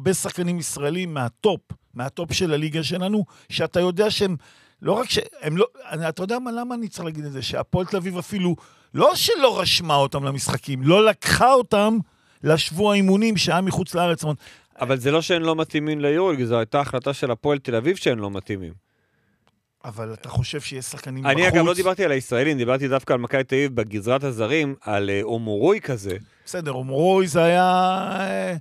הרבה שחקנים ישראלים מהטופ של הליגה שלנו, שאתה יודע שהם, לא רק שהם לא, אתה יודע למה אני צריך להגיד את זה, שהפועל תל אביב אפילו, לא שלא רשמה אותם למשחקים, לא לקחה אותם לשבוע האימונים שהיה מחוץ לארץ. אבל זה לא שהם לא מתאימים ליורוליג, זו הייתה החלטה של הפועל תל אביב שהם לא מתאימים. אבל אתה חושב שיש שחקנים בחוץ? אני אגב לא דיברתי על הישראלים, דיברתי דווקא על מכבי תל אביב בגזרת הזרים, על אומורוי כזה. בסדר, אומורוי זה היה...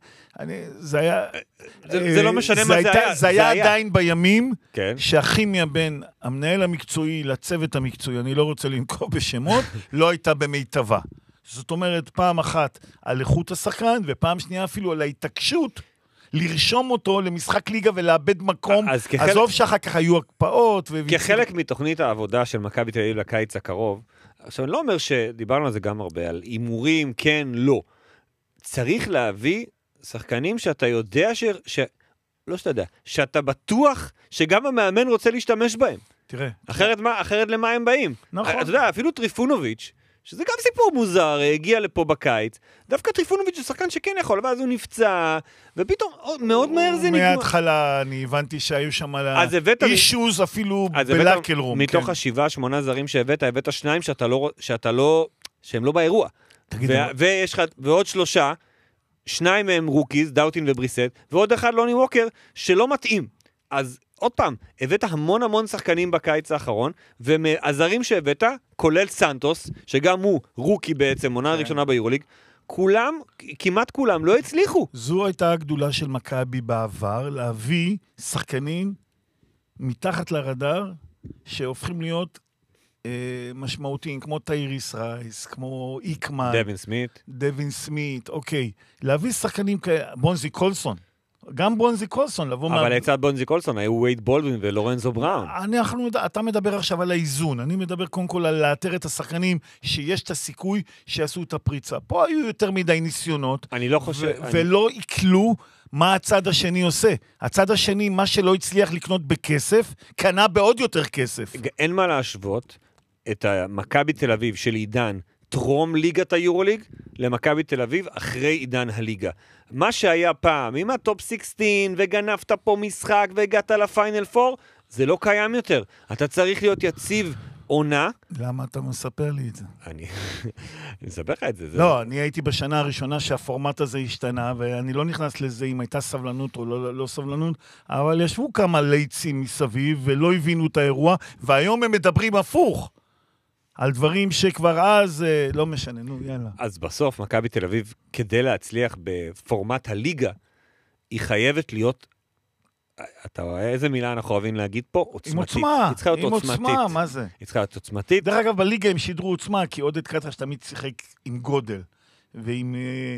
זה לא משנה מה זה היה. זה היה עדיין בימים כן. שהכימיה בין המנהל המקצועי לצוות המקצועי, אני לא רוצה לנקוב בשמות, לא הייתה במיטבה. זאת אומרת, פעם אחת על איכות השחקן, ופעם שנייה אפילו על ההתעקשות, לרשום אותו למשחק ליגה ולאבד מקום, עזוב שאחר כך היו הקפאות. כחלק מתוכנית העבודה של מכבי תל אביב לקיץ הקרוב, עכשיו אני לא אומר שדיברנו על זה גם הרבה, על אימורים, כן, לא. צריך להביא שחקנים שאתה יודע לא שאתה יודע, שאתה בטוח שגם המאמן רוצה להשתמש בהם. תראה. אחרת למה הם באים? נכון. אתה יודע, אפילו טריפונוביץ', שזה גם סיפור מוזר, הגיע לפה בקיץ, דווקא טריפונוביץ' הוא שחקן שכן יכול, ואז הוא נפצע, ופתאום מאוד מהר זה נגמר. מההתחלה אני הבנתי שהיו שם אישוז אפילו בלקל רום. מתוך 7-8 זרים הבאת 2 שהם לא באירוע. ועוד 3, 2 מהם רוקיז, דאוטין ובריסט, ועוד אחד לוני ווקר שלא מתאים. אז עוד פעם, הבאת המון שחקנים בקיץ האחרון, ומהזרים שהבאת, כולל סנטוס, שגם הוא רוקי בעצם, עונה ראשונה ביורוליג, כמעט כולם לא הצליחו. זו הייתה הגדולה של מכבי בעבר, להביא שחקנים מתחת לרדאר, שהופכים להיות משמעותיים, כמו טייריס רייס, כמו איקמן. דווין סמית, אוקיי. להביא שחקנים כאלה, בונזי קולסון. גם בונזי קולסון, אבל לצד בונזי קולסון היו וייד בולדווין ולורנזו בראון. אתה מדבר עכשיו על האיזון, אני מדבר קודם כל על לאתר את השחקנים שיש את הסיכוי שיעשו את הפריצה. פה היו יותר מדי ניסיונות, אני לא חושב... ולא יקלו מה הצד השני עושה. הצד השני, מה שלא הצליח לקנות בכסף, קנה בעוד יותר כסף. אין מה להשוות את מכבי תל אביב של עידן טרום ליגת היורוליג למכבי תל אביב אחרי עידן הליגה. מה שהיה פעם, עם הטופ 16 וגנפת פה משחק והגעת לפיינל 4, זה לא קיים יותר. אתה צריך להיות יציב עונה. למה אתה מספר לי את זה? אני אספר לך את זה. לא, אני הייתי בשנה הראשונה שהפורמט הזה השתנה, ואני לא נכנס לזה אם הייתה סבלנות או לא סבלנות, אבל ישבו כמה ליצים מסביב ולא הבינו את האירוע, והיום הם מדברים הפוך. על דברים שכבר אז לא משנה, נו, יאללה. אז בסוף, מכבי תל אביב, כדי להצליח בפורמט הליגה, היא חייבת להיות, אתה רואה איזה מילה אנחנו אוהבים להגיד פה? עוצמתית. עם עוצמה, מה זה? היא צריכה להיות עוצמתית. דרך אגב, בליגה הם שידרו עוצמה, כי עודד קטר שתמיד שיחק עם גודל, ועם...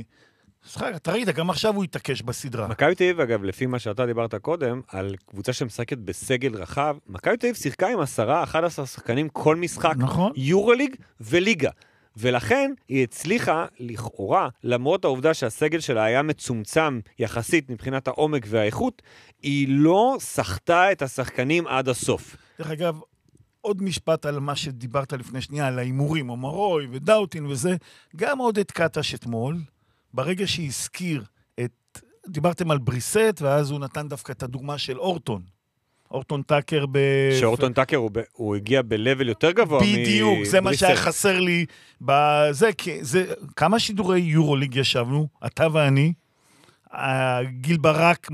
אתה ראית, גם עכשיו הוא יתעקש בסדרה. מכבי תל אביב, אגב, לפי מה שאתה דיברת קודם, על קבוצה שמשחקת בסגל רחב, מכבי תל אביב שיחקה עם 10-11 שחקנים כל משחק, נכון. יורוליג וליגה. ולכן היא הצליחה לכאורה, למרות העובדה שהסגל שלה היה מצומצם יחסית מבחינת העומק והאיכות, היא לא שחתה את השחקנים עד הסוף. דרך אגב, עוד משפט על מה שדיברת לפני שנייה, על האימורים, אומרוי ודאוטין וזה, גם עודד קטש אתמול, ברגע שהזכיר דיברתם על בריסט, ואז הוא נתן דווקא את הדוגמה של אורטון. אורטון טאקר שאורטון טאקר הוא הגיע בלבל יותר גבוה בדיוק, זה מה שהיה חסר לי. כמה שידורי יורוליג ישבנו, אתה ואני, גיל ברק,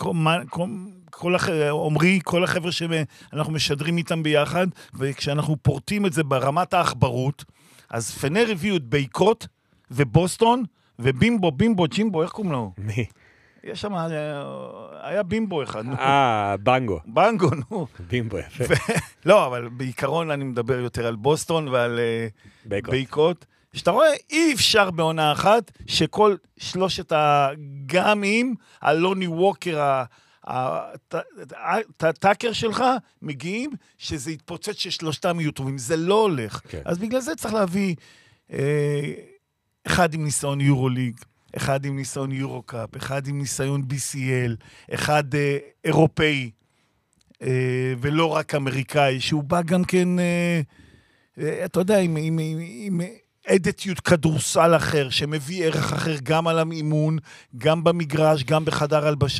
עומרי, כל החבר'ה שאנחנו משדרים איתם ביחד, וכשאנחנו פורטים את זה ברמת האחברות, אז פנר הביאו את בייקות ובוסטון, ובימבו, ג'ימבו, איך קוראים לו? מי? יש שם, היה בימבו אחד. בנגו. בנגו, נו. בימבו, יפה. לא, אבל בעיקרון אני מדבר יותר על בוסטון ועל בייקות. שאתה רואה, אי אפשר בעונה אחת, שכל שלושת הגאמים, הלוני ווקר, הטאקר שלך, מגיעים, שזה יתפוצץ ששלושתם יהיו טובים. זה לא הולך. אז בגלל זה צריך להביא... אחד עם ניסיון יורוליג, אחד עם ניסיון יורוקאפ, אחד עם ניסיון BCL, אחד אירופאי, ולא רק אמריקאי, שהוא בא גם כן, אתה יודע, עם אדיטיות כדורסל אחר, שמביא ערך אחר גם על האימון, גם במגרש, גם בחדר הלבשה.